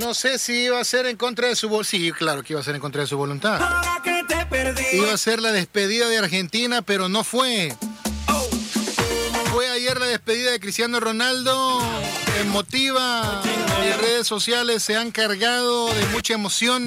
No sé si iba a ser en contra de su voluntad. Sí, claro que iba a ser en contra de su voluntad. Iba a ser la despedida de Argentina, pero no fue. Fue ayer la despedida de Cristiano Ronaldo, emotiva. Las redes sociales se han cargado de mucha emoción.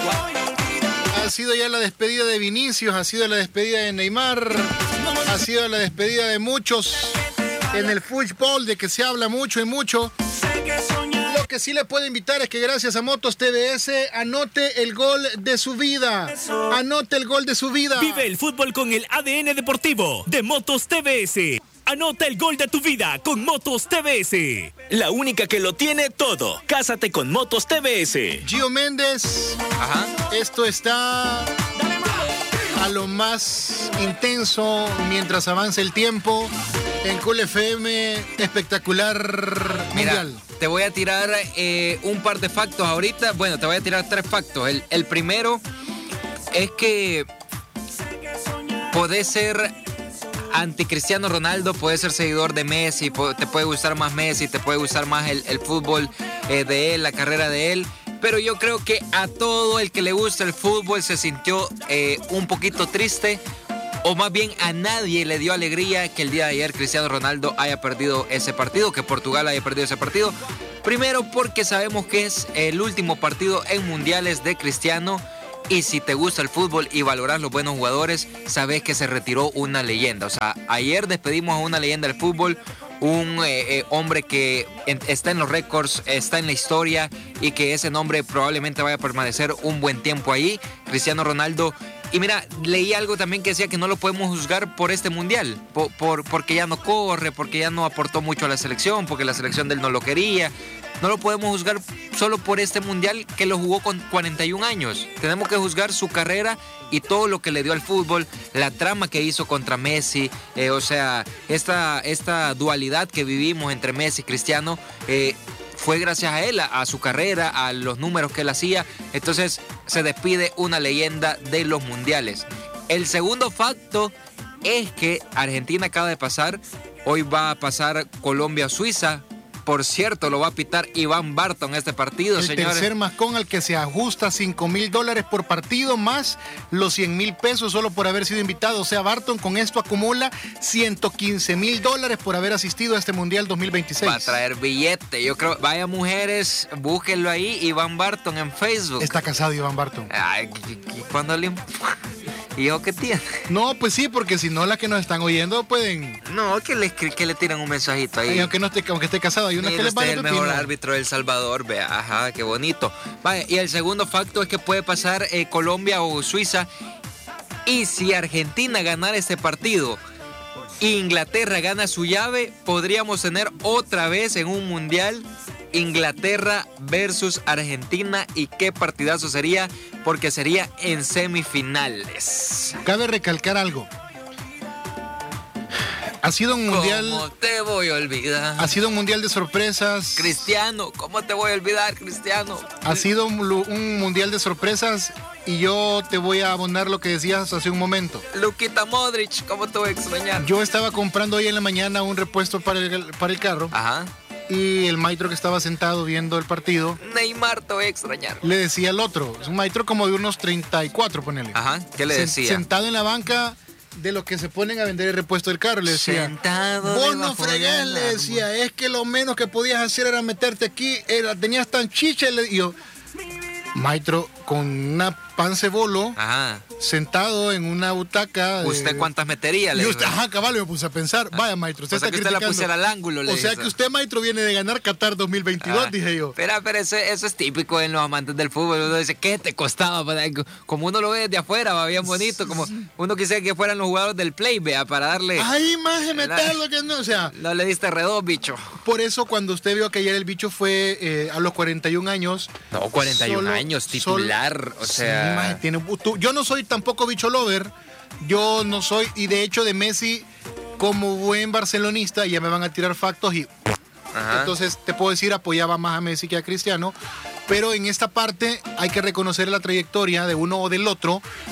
Ha sido ya la despedida de Vinicius, ha sido la despedida de Neymar, ha sido la despedida de muchos en el fútbol, de que se habla mucho y mucho. Lo que sí le puedo invitar es que gracias a Motos TBS anote el gol de su vida. Anote el gol de su vida. Vive el fútbol con el ADN deportivo de Motos TBS. Anota el gol de tu vida con Motos TBS. La única que lo tiene todo. Cásate con Motos TBS. Gio Méndez. Ajá. Esto está a lo más intenso mientras avanza el tiempo. En Cool FM, espectacular mundial. Mira, te voy a tirar un par de factos ahorita. Bueno, te voy a tirar 3 factos. El primero es que podés ser anti Cristiano Ronaldo, puedes ser seguidor de Messi, te puede gustar más Messi, te puede gustar más el fútbol de él, la carrera de él. Pero yo creo que a todo el que le gusta el fútbol se sintió un poquito triste, o más bien a nadie le dio alegría que el día de ayer Cristiano Ronaldo haya perdido ese partido, que Portugal haya perdido ese partido. Primero porque sabemos que es el último partido en mundiales de Cristiano, y si te gusta el fútbol y valoras los buenos jugadores, sabes que se retiró una leyenda. O sea, ayer despedimos a una leyenda del fútbol, un hombre que está en los récords, está en la historia, y que ese nombre probablemente vaya a permanecer un buen tiempo ahí, Cristiano Ronaldo. Y mira, leí algo también que decía que no lo podemos juzgar por este mundial, porque ya no corre, porque ya no aportó mucho a la selección, porque la selección de él no lo quería. No lo podemos juzgar solo por este mundial que lo jugó con 41 años. Tenemos que juzgar su carrera y todo lo que le dio al fútbol, la trama que hizo contra Messi, o sea, esta dualidad que vivimos entre Messi y Cristiano, fue gracias a él, a su carrera, a los números que él hacía. Entonces se despide una leyenda de los mundiales. El segundo facto es que Argentina acaba de pasar, hoy va a pasar Colombia-Suiza. Por cierto, lo va a pitar Iván Barton este partido, el señores. Tercer mascón al que se ajusta $5,000 por partido, más los $100,000 solo por haber sido invitado. O sea, Barton con esto acumula $115,000 por haber asistido a este Mundial 2026. Va a traer billete, yo creo. Vaya mujeres, búsquenlo ahí, Iván Barton en Facebook. Está casado Iván Barton. Ay, ¿cuándo le... ¿Hijo qué tiene? No, pues sí, porque si no, las que nos están oyendo pueden... No, que le tiran un mensajito ahí. Y aunque esté casado, hay unas que les van a el mejor árbitro del Salvador, vea. Ajá, qué bonito. Vale, y el segundo facto es que puede pasar Colombia o Suiza. Y si Argentina ganara este partido, Inglaterra gana su llave, podríamos tener otra vez en un mundial Inglaterra versus Argentina. Y qué partidazo sería, porque sería en semifinales. Cabe recalcar algo. Ha sido un mundial... ¿Cómo te voy a olvidar? Ha sido un mundial de sorpresas. Cristiano, ¿cómo te voy a olvidar, Cristiano? Ha sido un mundial de sorpresas, y yo te voy a abonar lo que decías hace un momento. Luquita Modric, ¿cómo te voy a extrañar? Yo estaba comprando hoy en la mañana un repuesto para el carro. Ajá. Y el maestro que estaba sentado viendo el partido... Neymar, te voy a extrañar. Le decía al otro, es un maestro como de unos 34, ponele. Ajá, ¿qué le decía? Sentado en la banca de los que se ponen a vender el repuesto del carro, le decía... Sentado vos no fregués, le decía, es que lo menos que podías hacer era meterte aquí, tenías tan chicha, y yo... Maestro, con una pancebolo, ajá, sentado en una butaca. ¿Usted cuántas metería? Y usted, ajá, cabal, me puse a pensar. Vaya, maestro, usted o sea, está que usted la pusiera al ángulo, le o sea dice. que usted, maestro, viene de ganar Qatar 2022, dije yo. Pero eso es típico en los amantes del fútbol. Uno dice, ¿qué te costaba? Como uno lo ve desde afuera, va bien bonito. Como uno quisiera que fueran los jugadores del Play, vea, para darle... Ahí más de meterlo que no, o sea... No le diste redondo, bicho. Por eso, cuando usted vio que ayer el bicho fue a los 41 años... No, 41 años, titular, o sea... Sí, yo no soy tampoco bicho lover, yo no soy, y de hecho de Messi, como buen barcelonista, ya me van a tirar factos y... Ajá. Entonces te puedo decir, apoyaba más a Messi que a Cristiano, pero en esta parte hay que reconocer la trayectoria de uno o del otro,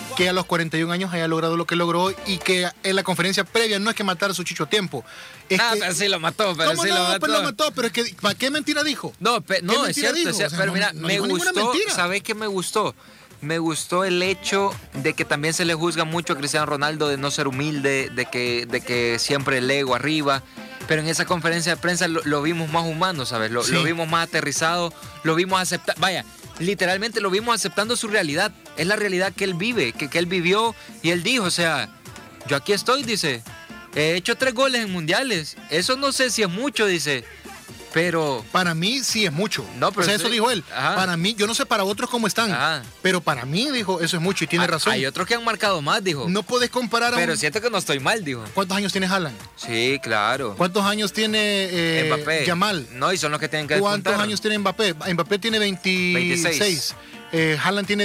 que a los 41 años haya logrado lo que logró y que en la conferencia previa no es que matara a su chicho a tiempo. Pero sí lo mató, pero ¿cómo sí no? lo mató. Pues lo mató, pero es que, ¿para qué mentira dijo? No, es cierto, dijo? o sea, O sea, pero mira, no me dijo ninguna gustó, mentira. ¿sabes qué me gustó? Me gustó el hecho de que también se le juzga mucho a Cristiano Ronaldo de no ser humilde, de que siempre el ego arriba. Pero en esa conferencia de prensa lo vimos más humano, ¿sabes? Lo vimos más aterrizado, lo vimos aceptar. Vaya, literalmente lo vimos aceptando su realidad. Es la realidad que él vive, que él vivió. Y él dijo, o sea, yo aquí estoy, dice. He hecho 3 goles en mundiales. Eso no sé si es mucho, dice. Pero para mí sí es mucho. No, pero o sea, eso dijo él. Ajá. Para mí, yo no sé para otros cómo están. Ajá. Pero para mí, dijo, eso es mucho y tiene razón. Hay otros que han marcado más, dijo. No puedes comparar a Pero siento que no estoy mal, dijo. ¿Cuántos años tiene Haaland? Sí, claro. ¿Cuántos años tiene Mbappé. Yamal? No, y son los que tienen que ¿Cuántos descontar. años tiene Mbappé? Mbappé tiene 26. Haaland tiene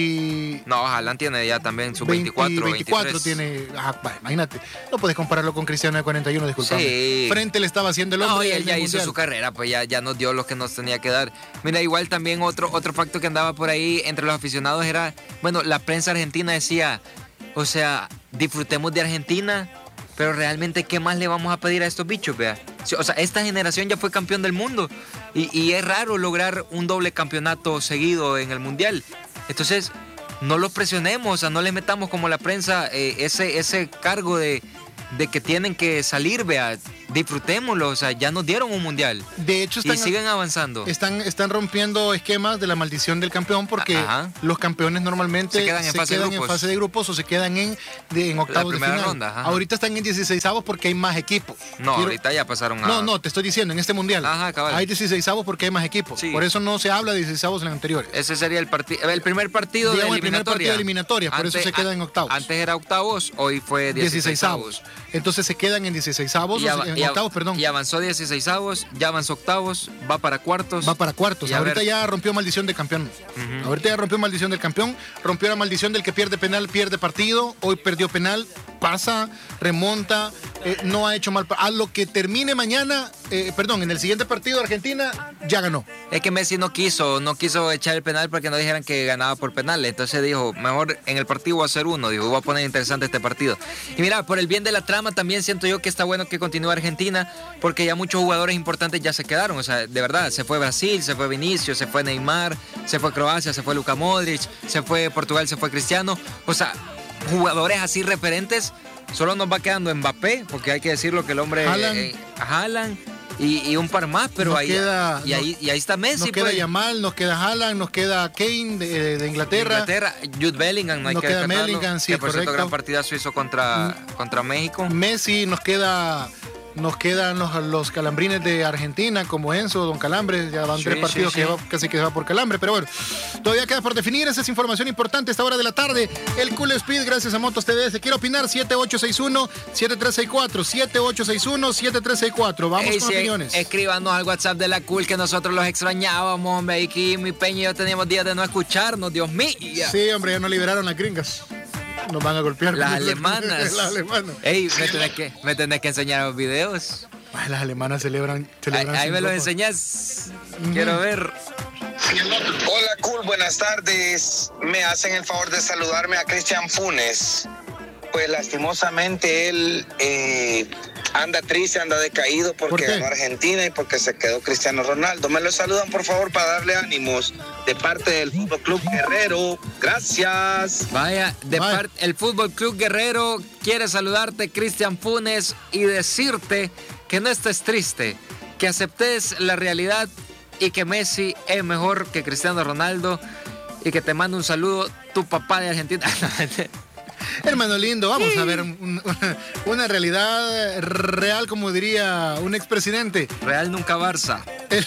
10. No, Haaland tiene ya también sus 24, 24 23. tiene. Imagínate. No puedes compararlo con Cristiano de 41, disculpame. Sí. Frente le estaba haciendo el hombre. No, y él en ya el hizo Mundial. su carrera, pues ya nos dio lo que nos tenía que dar. Mira, igual también otro facto que andaba por ahí entre los aficionados era, bueno, la prensa argentina decía, o sea, disfrutemos de Argentina, pero realmente, ¿qué más le vamos a pedir a estos bichos, vea? O sea, esta generación ya fue campeón del mundo y es raro lograr un doble campeonato seguido en el Mundial. Entonces, no los presionemos, o sea, no les metamos como la prensa ese cargo de que tienen que salir, vea, disfrutémoslo, o sea, ya nos dieron un mundial. De hecho, y siguen avanzando. Están rompiendo esquemas de la maldición del campeón porque los campeones normalmente se quedan en fase de grupos o se quedan en octavos de final. Ronda, ajá. Ahorita están en 16avos porque hay más equipos. No, ahorita ya pasaron a... No, te estoy diciendo, en este mundial cabal. hay 16avos porque hay más equipos. Sí. Por eso no se habla de 16avos en los anteriores. Ese sería el primer partido de eliminatoria, por eso se quedan en octavos. Antes era octavos, hoy fue 16avos. Entonces se quedan en 16avos, en octavos, perdón. Y avanzó 16avos, ya avanzó octavos, va para cuartos. Ahorita ya rompió maldición de campeón. Ahorita ya rompió maldición del campeón. Rompió la maldición del que pierde penal, pierde partido. Hoy perdió penal, pasa, remonta. No ha hecho mal. A lo que termine mañana, en el siguiente partido de Argentina, ya ganó. Es que Messi no quiso echar el penal para que no dijeran que ganaba por penal. Entonces dijo, mejor en el partido voy a hacer uno. Dijo, voy a poner interesante este partido. Y mira, por el bien de la trama también siento yo que está bueno que continúe Argentina, porque ya muchos jugadores importantes ya se quedaron. O sea, de verdad, se fue Brasil, se fue Vinicius, se fue Neymar, se fue Croacia, se fue Luka Modric, se fue Portugal, se fue Cristiano. O sea, jugadores así referentes. Solo nos va quedando Mbappé, porque hay que decirlo que el hombre... Haaland y un par más, pero ahí está Messi. Nos queda Yamal, nos queda Haaland, nos queda Kane de Inglaterra. Jude Bellingham, no hay que queda Bellingham, sí, que por correcto. cierto, gran partidazo hizo contra México. Messi, nos quedan los calambrines de Argentina, como Enzo, Don Calambre, ya van 3 partidos que casi que se va por calambre, pero bueno, todavía queda por definir, esa es información importante a esta hora de la tarde. El Cool Speed, gracias a Motos TVS. Quiero opinar, 7861-7364, 7861-7364, vamos con opiniones. Escríbanos al WhatsApp de la Cool, que nosotros los extrañábamos, hombre, y que mi Peña y yo teníamos días de no escucharnos, Dios mío. Sí, hombre, ya no liberaron las gringas. Nos van a golpear. Las alemanas. Las alemanas. Ey, me tenés que enseñar los videos. Ay, las alemanas celebran ahí me los enseñas. Quiero ver. Hola, Cool, buenas tardes. Me hacen el favor de saludarme a Cristian Funes. Pues lastimosamente él anda triste, anda decaído porque ganó Argentina y porque se quedó Cristiano Ronaldo. Me lo saludan, por favor, para darle ánimos de parte del Fútbol Club Guerrero. Gracias. Vaya, el Fútbol Club Guerrero quiere saludarte, Cristian Funes, y decirte que no estés triste, que aceptes la realidad y que Messi es mejor que Cristiano Ronaldo, y que te mando un saludo tu papá de Argentina. Hermano lindo, vamos a ver una realidad real, como diría un expresidente. Real nunca Barça.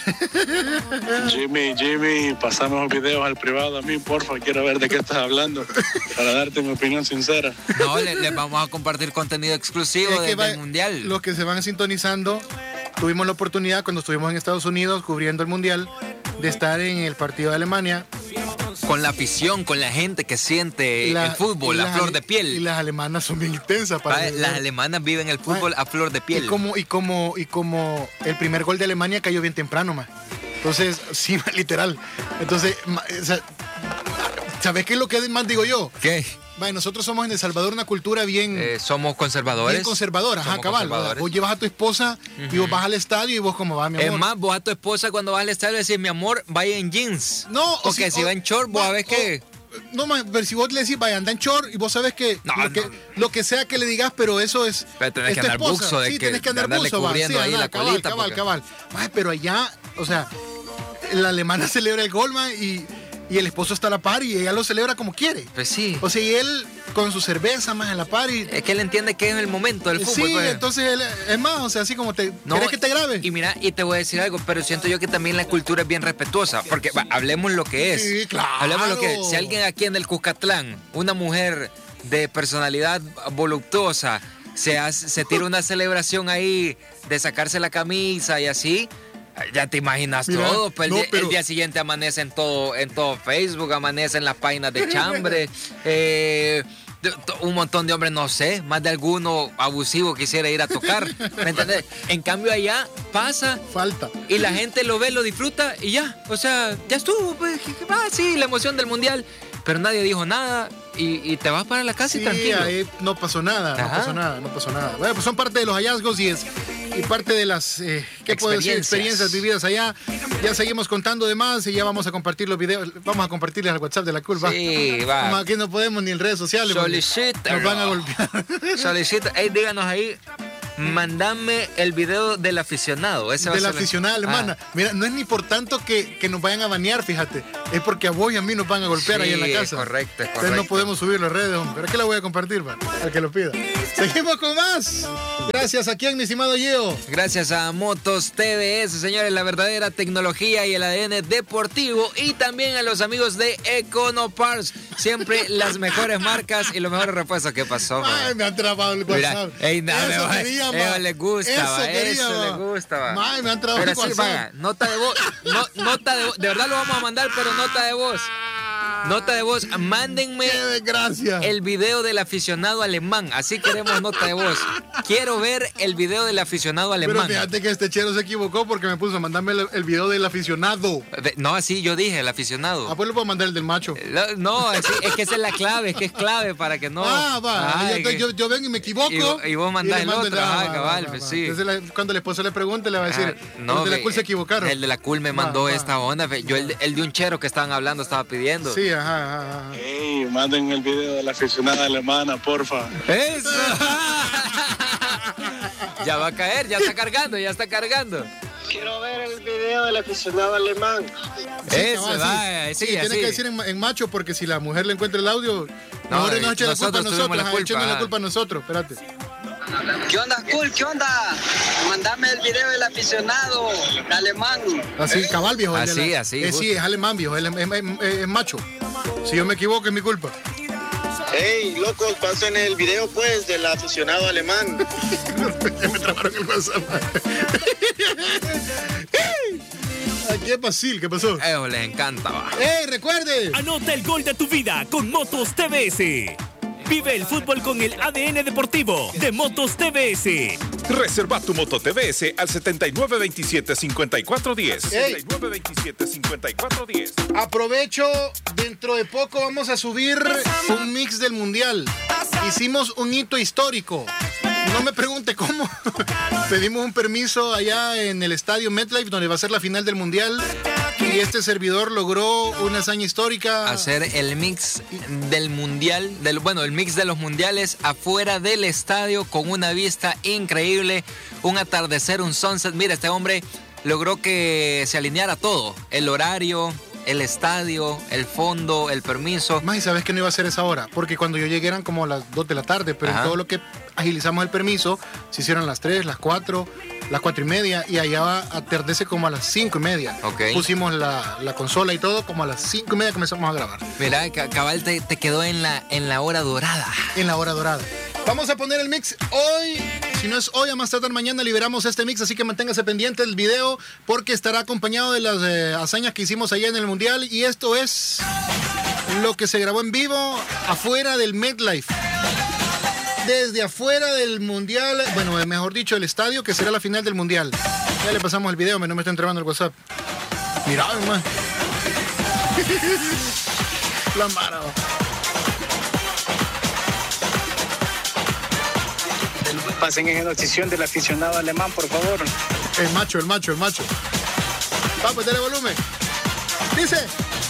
Jimmy, pasame los videos al privado a mí, porfa, quiero ver de qué estás hablando, para darte mi opinión sincera. No, les vamos a compartir contenido exclusivo del Mundial. Los que se van sintonizando, tuvimos la oportunidad cuando estuvimos en Estados Unidos cubriendo el Mundial de estar en el partido de Alemania. Con la afición, con la gente que siente el fútbol a flor de piel. Y las alemanas son bien intensas. Las alemanas viven el fútbol a flor de piel. Y como el primer gol de Alemania cayó bien temprano, man. Entonces, sí, literal. Entonces, ¿sabes qué es lo que más digo yo? ¿Qué? Vaya, nosotros somos en El Salvador una cultura bien... somos conservadores. Bien conservadora, ajá, Somos cabal. conservadores. Vos llevas a tu esposa y vos vas al estadio y vos como va, mi amor. Es más, vos a tu esposa cuando vas al estadio decís, mi amor, vaya en jeans. No, porque si va en short, vos sabés que... No, pero si vos le decís, vaya, anda en short y vos sabés que, lo que sea que le digas, pero eso es... Pero tenés que andar buzo. Sí, tenés que andar buzo, va. Sí, ahí la colita. Cabal. Vaya, pero allá, o sea, la alemana celebra el gol, man, y el esposo está a la par y ella lo celebra como quiere. Pues sí. O sea, y él con su cerveza más en la par y... Es que él entiende que es el momento del fútbol. Sí, pues. Entonces él, es más, o sea, así como ¿querés que te grabe? Y mira, y te voy a decir algo, pero siento yo que también la cultura es bien respetuosa, porque hablemos lo que es. Sí, claro. Hablemos lo que es. Si alguien aquí en el Cuscatlán, una mujer de personalidad voluptuosa, se tira una celebración ahí de sacarse la camisa y así... Ya te imaginas. Mira, todo, pues el día siguiente amanece en todo Facebook, amanece en las páginas de chambre, un montón de hombres, no sé, más de alguno abusivo quisiera ir a tocar, ¿me entendés? En cambio allá pasa, falta, y la gente lo ve, lo disfruta y ya, o sea, ya estuvo, pues, sí, la emoción del mundial, pero nadie dijo nada y te vas para la casa y tranquilo. Ahí no pasó nada. Bueno, pues son parte de los hallazgos y parte de las experiencias vividas allá. Ya seguimos contando de más y ya vamos a compartir los videos, vamos a compartirles al WhatsApp de la Cool. Sí, va. Aquí no podemos ni en redes sociales. Solicita. Nos van a golpear. Solicita. Díganos ahí. Mandame el video del aficionado. Del aficionado, hermana. Mira, no es ni por tanto que nos vayan a banear, fíjate. Es porque a vos y a mí nos van a golpear ahí en la casa. Correcto. Entonces no podemos subir las redes, hombre. ¿Pero qué la voy a compartir, man? Al que lo pida. Seguimos con más. Gracias a quién, mi estimado Gio. Gracias a Motos TVS, señores, la verdadera tecnología y el ADN deportivo. Y también a los amigos de Econoparts. Siempre las mejores marcas y los mejores repuestos. ¿Qué pasó, man? Ay, me han trabado el WhatsApp. Eso les gusta, eso les gusta. Ay, me han trabado el WhatsApp. Vaya, nota de voz. Nota de voz. De verdad lo vamos a mandar, pero nota de voz. Nota de voz, mándenme el video del aficionado alemán. Así queremos nota de voz. Quiero ver el video del aficionado alemán. Pero fíjate que este chero se equivocó porque me puso a mandarme el video del aficionado. No, así yo dije, el aficionado. Pues le puedo mandar el del macho. No, es que esa es la clave, es que es clave para que no... Yo vengo y me equivoco. Y vos mandás el otro. Cabal, pues sí. Entonces cuando el esposo le pregunte le va a decir, el de la Cool se equivocaron. El de la Cool me mandó esta onda. Yo el de un chero que estaban hablando estaba pidiendo. Sí, ajá. Hey, manden el video de la aficionada alemana, porfa. ¡Eso! Ya va a caer, ya está cargando. Quiero ver el video del aficionado alemán. Eso, vaya. Sí, tiene que decir en macho porque si la mujer le encuentra el audio, mejor no eche la culpa a nosotros. Echemos la culpa a nosotros, espérate. ¿Qué onda, Cool? ¿Qué onda? Mandame el video del aficionado alemán. Así, cabal, viejo. Así. Sí, es alemán, viejo. Es macho. Si yo me equivoco, es mi culpa. Hey, locos, pasen el video, pues, del aficionado alemán. Me trabaron el WhatsApp. Aquí es Basil, ¿qué pasó? Les encanta, va. Recuerde. Anota el gol de tu vida con Motos TVS. Vive el fútbol con el ADN deportivo de Motos TVS. Reserva tu Moto TVS al 7927-5410. 7927-5410. Aprovecho, dentro de poco vamos a subir un mix del Mundial. Hicimos un hito histórico. No me pregunte cómo. Pedimos un permiso allá en el estadio MetLife, donde va a ser la final del Mundial. Y este servidor logró una hazaña histórica. Hacer el mix del mundial, el mix de los mundiales afuera del estadio con una vista increíble, un atardecer, un sunset. Mira, este hombre logró que se alineara todo, el horario, el estadio, el fondo, el permiso. Más, y sabes que no iba a ser esa hora, porque cuando yo llegué eran como las 2 de la tarde, pero en todo lo que agilizamos el permiso, se hicieron las 3, las 4, las 4:30, y allá atardece como a las 5:30. Okay. Pusimos la consola y todo, como a las 5:30 comenzamos a grabar. Mira, cabal te quedó en la hora dorada. En la hora dorada. Vamos a poner el mix hoy. Si no es hoy, a más tardar mañana liberamos este mix, así que manténgase pendiente del video porque estará acompañado de las hazañas que hicimos allá en el Mundial. Y esto es lo que se grabó en vivo afuera del MetLife. Desde afuera del Mundial, bueno, mejor dicho, el estadio, que será la final del Mundial. Ya le pasamos el video, no me está entregando el WhatsApp. Mira, hermano. La mara. Pasen esa notición del aficionado alemán, por favor. El macho. Vamos, dale volumen. Dice.